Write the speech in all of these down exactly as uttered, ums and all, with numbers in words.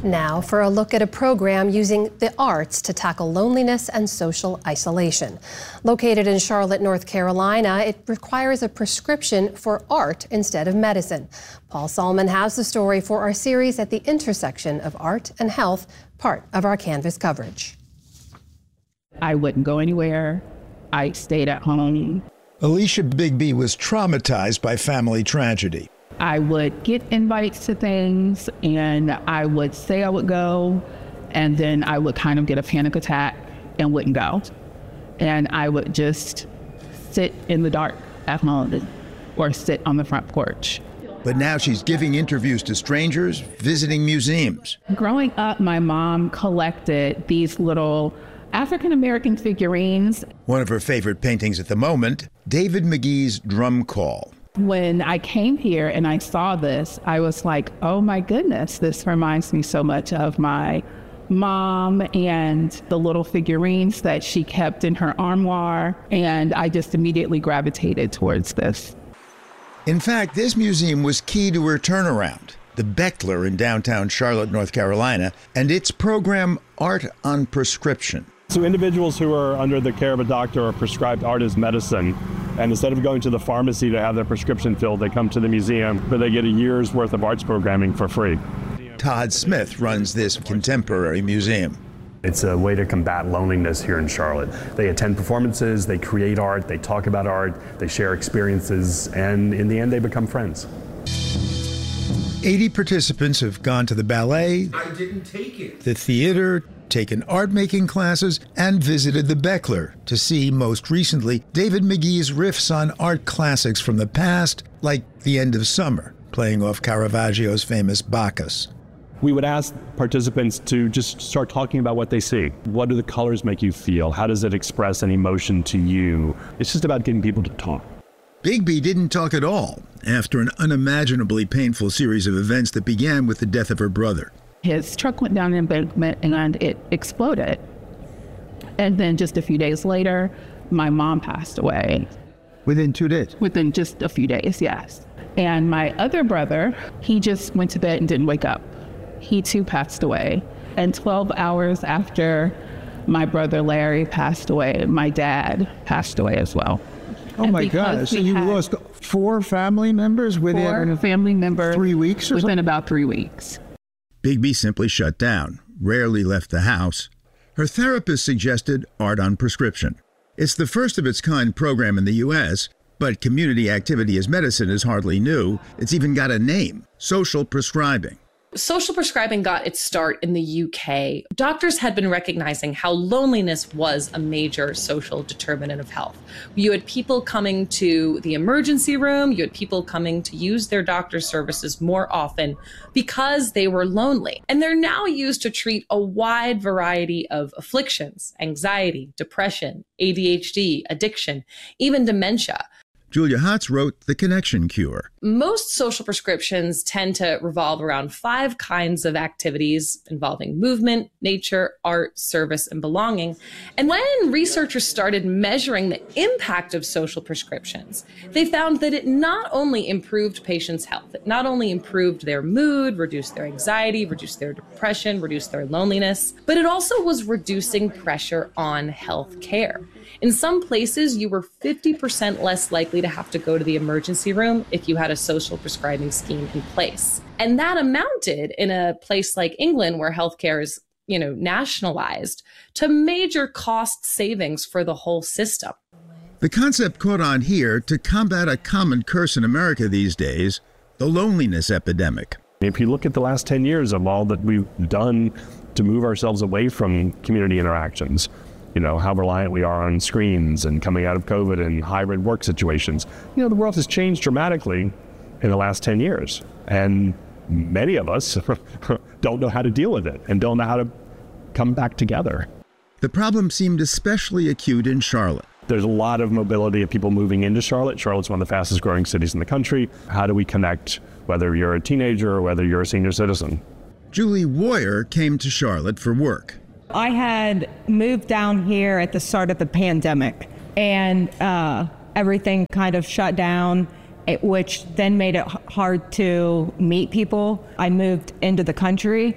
Now for a look at a program using the arts to tackle loneliness and social isolation. Located in Charlotte, North Carolina, it requires a prescription for art instead of medicine. Paul Salmon has the story for our series at the intersection of art and health, part of our Canvas coverage. I wouldn't go anywhere. I stayed at home. Alicia Bigby was traumatized by family tragedy. I would get invites to things and I would say I would go, and then I would kind of get a panic attack and wouldn't go. And I would just sit in the dark at home or sit on the front porch. But now she's giving interviews to strangers, visiting museums. Growing up, my mom collected these little African-American figurines. One of her favorite paintings at the moment, David McGee's Drum Call. When I came here and I saw this, I was like, oh my goodness, this reminds me so much of my mom and the little figurines that she kept in her armoire. And I just immediately gravitated towards this. In fact, this museum was key to her turnaround. The Beckler in downtown Charlotte, North Carolina, and its program, Art on Prescription. So individuals who are under the care of a doctor are prescribed art as medicine. And instead of going to the pharmacy to have their prescription filled, they come to the museum where they get a year's worth of arts programming for free. Todd Smith runs this contemporary museum. It's a way to combat loneliness here in Charlotte. They attend performances, they create art, they talk about art, they share experiences, and in the end, they become friends. eighty participants have gone to the ballet, I didn't take it. the theater, taken art-making classes, and visited the Beckler to see, most recently, David McGee's riffs on art classics from the past, like The End of Summer, playing off Caravaggio's famous Bacchus. We would ask participants to just start talking about what they see. What do the colors make you feel? How does it express an emotion to you? It's just about getting people to talk. Bigby didn't talk at all after an unimaginably painful series of events that began with the death of her brother. His truck went down an embankment and it exploded. And then just a few days later, my mom passed away. Within two days? Within just a few days, yes. And my other brother, he just went to bed and didn't wake up. He too passed away. And twelve hours after my brother Larry passed away, my dad passed away as well. Oh my God, so you lost four family members within four family members three weeks or within something? about three weeks. Bigby simply shut down, rarely left the house. Her therapist suggested Art on Prescription. It's the first of its kind program in the U S, but community activity as medicine is hardly new. It's even got a name, social prescribing. Social prescribing got its start in the U K. Doctors had been recognizing how loneliness was a major social determinant of health. You had people coming to the emergency room, you had people coming to use their doctor's services more often because they were lonely. And they're now used to treat a wide variety of afflictions, anxiety, depression, A D H D, addiction, even dementia. Julia Hotz wrote The Connection Cure. Most social prescriptions tend to revolve around five kinds of activities involving movement, nature, art, service, and belonging. And when researchers started measuring the impact of social prescriptions, they found that it not only improved patients' health, it not only improved their mood, reduced their anxiety, reduced their depression, reduced their loneliness, but it also was reducing pressure on health care. In some places, you were fifty percent less likely to have to go to the emergency room if you had a social prescribing scheme in place. And that amounted, in a place like England, where healthcare is, you know, nationalized, to major cost savings for the whole system. The concept caught on here to combat a common curse in America these days, the loneliness epidemic. If you look at the last ten years of all that we've done to move ourselves away from community interactions, you know, how reliant we are on screens and coming out of COVID and hybrid work situations. You know, the world has changed dramatically in the last ten years. And many of us don't know how to deal with it and don't know how to come back together. The problem seemed especially acute in Charlotte. There's a lot of mobility of people moving into Charlotte. Charlotte's one of the fastest growing cities in the country. How do we connect, whether you're a teenager or whether you're a senior citizen? Julie Woyer came to Charlotte for work. I had moved down here at the start of the pandemic, and uh, everything kind of shut down, it, which then made it hard to meet people. I moved into the country,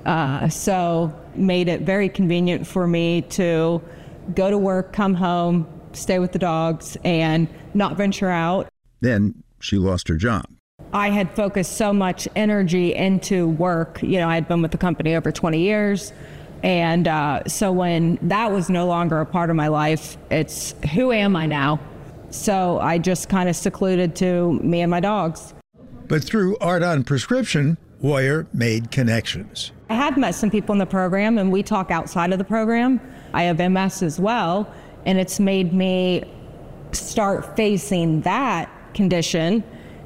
Uh, so made it very convenient for me to go to work, come home, stay with the dogs, and not venture out. Then she lost her job. I had focused so much energy into work. You know, I had been with the company over twenty years. And uh, so when that was no longer a part of my life, it's who am I now? So I just kind of secluded to me and my dogs. But through Art on Prescription, Woyer made connections. I had met some people in the program, and we talk outside of the program. I have M S as well, and it's made me start facing that condition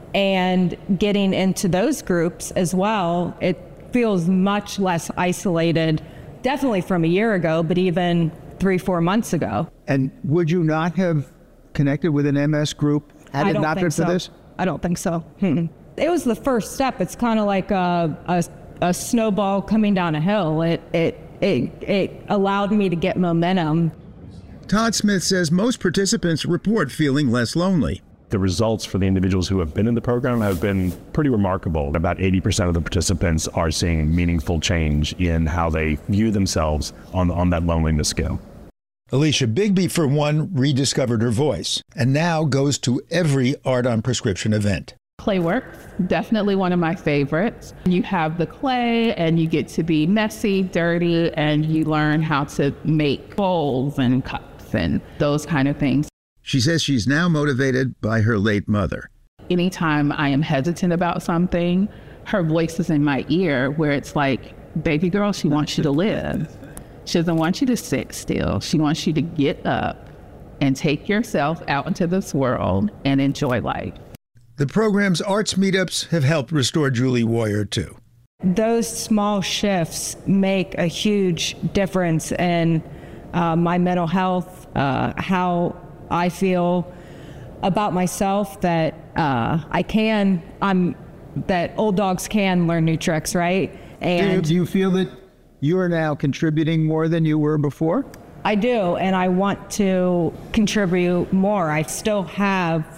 and getting into those groups as well. It feels much less isolated, definitely from a year ago, but even three, four months ago. And would you not have connected with an M S group had I it don't not think been for so. this? I don't think so. Hmm. It was the first step. It's kind of like a, a, a snowball coming down a hill. It, it, it, it allowed me to get momentum. Todd Smith says most participants report feeling less lonely. The results for the individuals who have been in the program have been pretty remarkable. About eighty percent of the participants are seeing meaningful change in how they view themselves on, on that loneliness scale. Alicia Bigby, for one, rediscovered her voice and now goes to every Art on Prescription event. Clayworks, definitely one of my favorites. You have the clay and you get to be messy, dirty, and you learn how to make bowls and cups and those kind of things. She says she's now motivated by her late mother. Anytime I am hesitant about something, her voice is in my ear where it's like, baby girl, she wants you to live. She doesn't want you to sit still. She wants you to get up and take yourself out into this world and enjoy life. The program's arts meetups have helped restore Julie Woyer, too. Those small shifts make a huge difference in uh, my mental health, uh, how I feel about myself, that uh, I can, I'm, that old dogs can learn new tricks, right? And do you feel that you are now contributing more than you were before? I do, and I want to contribute more. I still have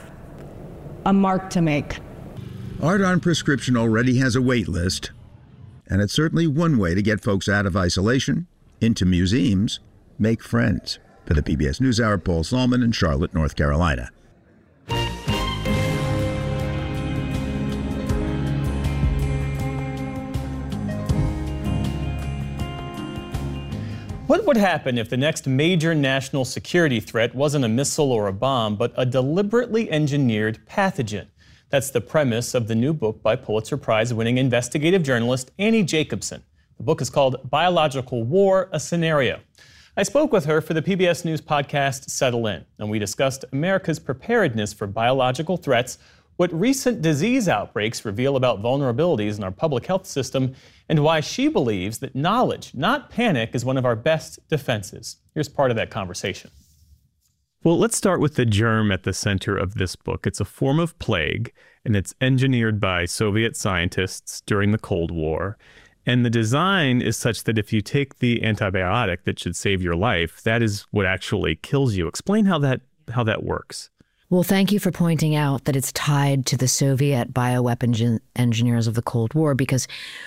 a mark to make. Art on Prescription already has a wait list, and it's certainly one way to get folks out of isolation, into museums, make friends. For the P B S NewsHour, Paul Salman in Charlotte, North Carolina. What would happen if the next major national security threat wasn't a missile or a bomb, but a deliberately engineered pathogen? That's the premise of the new book by Pulitzer Prize-winning investigative journalist Annie Jacobsen. The book is called Biological War: A Scenario. I spoke with her for the P B S News podcast Settle In, and we discussed America's preparedness for biological threats, what recent disease outbreaks reveal about vulnerabilities in our public health system, and why she believes that knowledge, not panic, is one of our best defenses. Here's part of that conversation. Well, let's start with the germ at the center of this book. It's a form of plague, and it's engineered by Soviet scientists during the Cold War. And the design is such that if you take the antibiotic that should save your life, that is what actually kills you. Explain how that how that works. Well, thank you for pointing out that it's tied to the Soviet bioweapon gen- engineers of the Cold War, because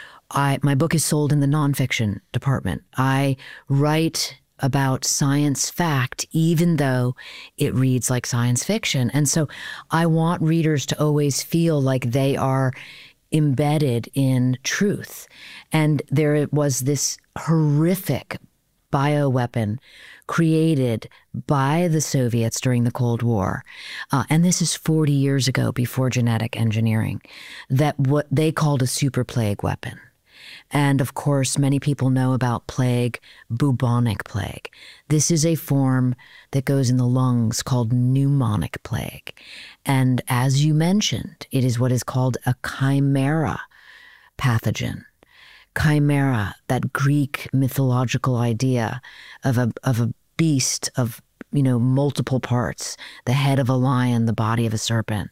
I my book is sold in the nonfiction department. I write about science fact, even though it reads like science fiction. And so I want readers to always feel like they are embedded in truth. And there was this horrific bioweapon created by the Soviets during the Cold War. Uh, and this is forty years ago, before genetic engineering, that what they called a super plague weapon. And of course, many people know about plague, bubonic plague. This is a form that goes in the lungs called pneumonic plague. And as you mentioned, it is what is called a chimera pathogen. Chimera, that Greek mythological idea of a of a beast of, you know, multiple parts, the head of a lion, the body of a serpent.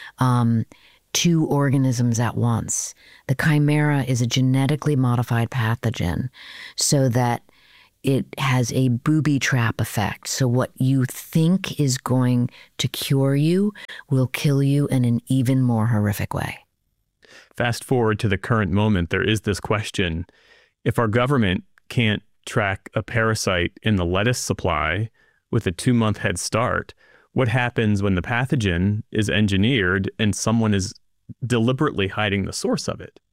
Um, two organisms at once. The chimera is a genetically modified pathogen so that it has a booby trap effect. So what you think is going to cure you will kill you in an even more horrific way. Fast forward to the current moment, there is this question, if our government can't track a parasite in the lettuce supply with a two-month head start, what happens when the pathogen is engineered and someone is deliberately hiding the source of it?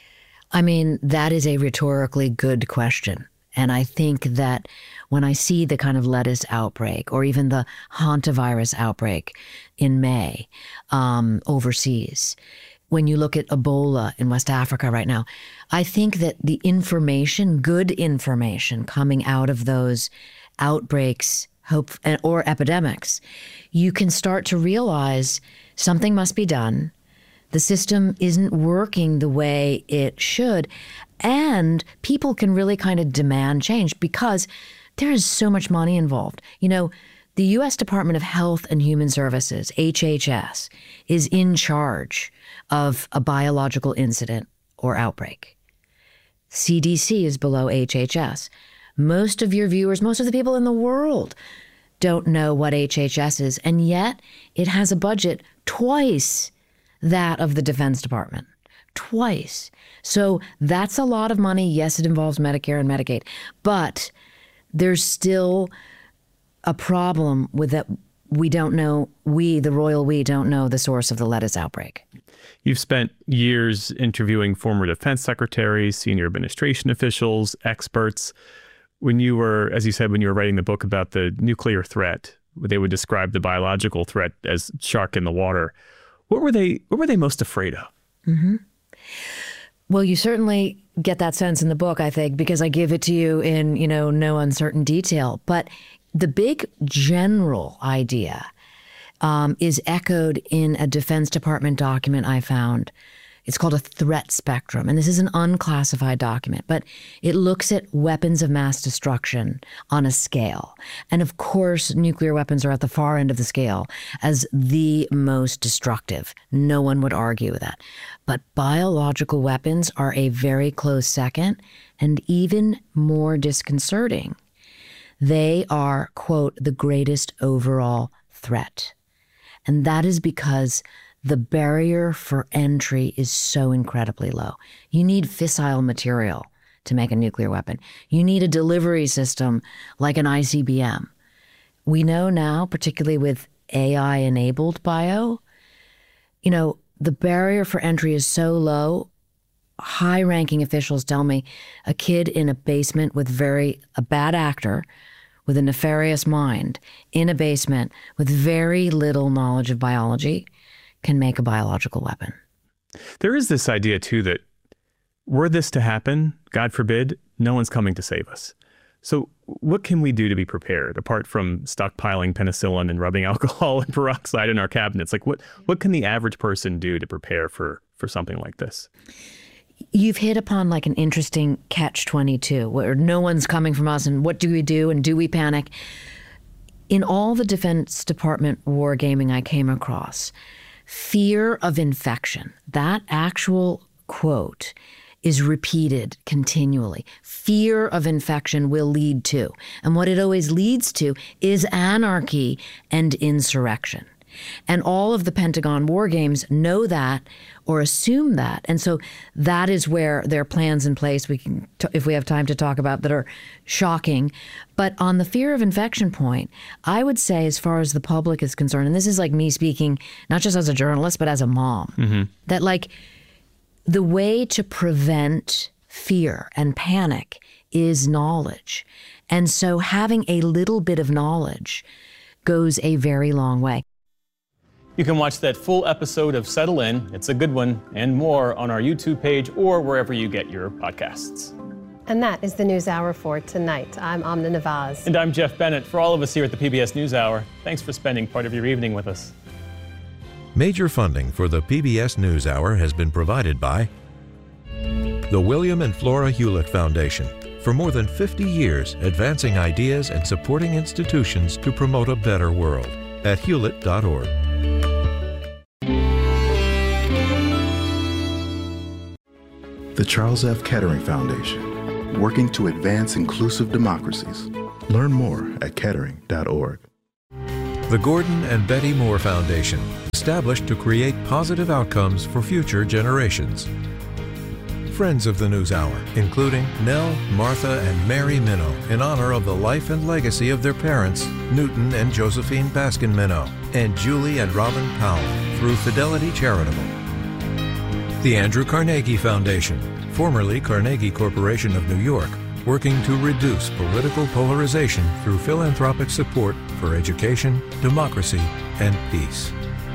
I mean, that is a rhetorically good question. And I think that when I see the kind of lettuce outbreak or even the hantavirus outbreak in May um, overseas, when you look at Ebola in West Africa right now, I think that the information, good information coming out of those outbreaks hope or epidemics, you can start to realize something must be done. The system isn't working the way it should. And people can really kind of demand change because there is so much money involved. You know, the U S Department of Health and Human Services, H H S, is in charge of a biological incident or outbreak. C D C is below H H S. Most of your viewers, most of the people in the world don't know what H H S is, and yet it has a budget twice that of the Defense Department. Twice. So that's a lot of money. Yes, it involves Medicare and Medicaid, but there's still a problem with that. We don't know, we, the royal we, don't know the source of the lettuce outbreak. You've spent years interviewing former defense secretaries, senior administration officials, experts. When you were, as you said, when you were writing the book about the nuclear threat, they would describe the biological threat as shark in the water. What were they, what were they most afraid of? Mm-hmm. Well, you certainly get that sense in the book, I think, because I give it to you in, you know, no uncertain detail. But the big general idea um, is echoed in a Defense Department document I found. It's called a threat spectrum. And this is an unclassified document, but it looks at weapons of mass destruction on a scale. And of course, nuclear weapons are at the far end of the scale as the most destructive. No one would argue with that. But biological weapons are a very close second and even more disconcerting. They are, quote, the greatest overall threat. And that is because the barrier for entry is so incredibly low. You need fissile material to make a nuclear weapon. You need a delivery system like an I C B M. We know now, particularly with A I-enabled bio, you know, the barrier for entry is so low. High-ranking officials tell me a kid in a basement with very, a bad actor with a nefarious mind in a basement with very little knowledge of biology can make a biological weapon. There is this idea, too, that were this to happen, God forbid, no one's coming to save us. So what can we do to be prepared, apart from stockpiling penicillin and rubbing alcohol and peroxide in our cabinets? Like, what, what can the average person do to prepare for, for something like this? You've hit upon like an interesting catch twenty-two, where no one's coming from us, and what do we do, and do we panic? In all the Defense Department wargaming I came across, fear of infection, that actual quote is repeated continually. Fear of infection will lead to, and what it always leads to is anarchy and insurrection. And all of the Pentagon war games know that or assume that. And so that is where there are plans in place we can, t- if we have time to talk about, that are shocking. But on the fear of infection point, I would say, as far as the public is concerned, and this is like me speaking, not just as a journalist, but as a mom, mm-hmm. that like the way to prevent fear and panic is knowledge. And so having a little bit of knowledge goes a very long way. You can watch that full episode of Settle In, it's a good one, and more on our YouTube page or wherever you get your podcasts. And that is the News Hour for tonight. I'm Amna Nawaz. And I'm Jeff Bennett. For all of us here at the P B S News Hour, thanks for spending part of your evening with us. Major funding for the P B S News Hour has been provided by the William and Flora Hewlett Foundation. For more than fifty years, advancing ideas and supporting institutions to promote a better world at hewlett dot org. The Charles F. Kettering Foundation, working to advance inclusive democracies. Learn more at kettering dot org. The Gordon and Betty Moore Foundation, established to create positive outcomes for future generations. friends of the NewsHour, including Nell, Martha, and Mary Minow, in honor of the life and legacy of their parents, Newton and Josephine Baskin Minow, and Julie and Robin Powell, through Fidelity Charitable. The Andrew Carnegie Foundation, formerly Carnegie Corporation of New York, working to reduce political polarization through philanthropic support for education, democracy, and peace.